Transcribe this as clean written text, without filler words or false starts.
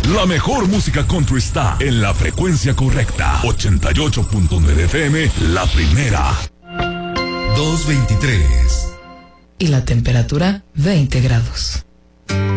La mejor música country está en la frecuencia correcta. 88.9 FM, la primera. 223. Y la temperatura, 20 grados.